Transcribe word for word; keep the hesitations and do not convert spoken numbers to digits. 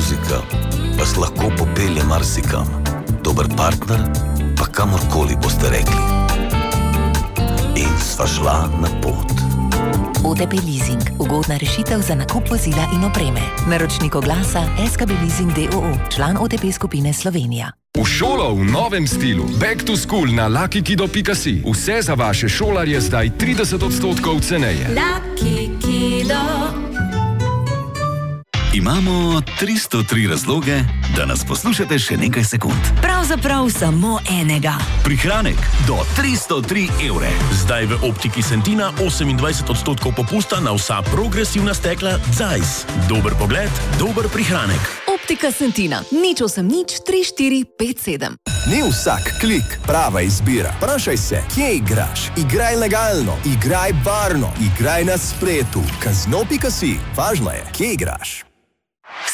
muzika vas lahko popelje marsikam. Dober partner pa kamorkoli boste rekli. In sva šla na pot. O T P Leasing. Ugodna rešitev za nakup vozila in opreme. Naročnik oglasa S K B Leasing d. o. o. Član O T P skupine Slovenija. V šolo v novem stilu. Back to school na lucky kido pika si. Vse za vaše šolarje zdaj trideset odstotkov ceneje. Lucky Kido. Imamo tristo tri razloge, da nas poslušate še nekaj sekund. Pravzaprav samo enega. Prihranek do tristo tri evre. Zdaj v Optiki Sentina osemindvajset odstotkov popusta na vsa progresivna stekla Zeiss. Dober pogled, dober prihranek. Optika Sentina. Nič osem nič tri štiri pet sedem. Ni vsak klik prava izbira. Vprašaj se, kje igraš? Igraj legalno, igraj varno, igraj na spletu. Kazino pika si. Važno je, kje igraš.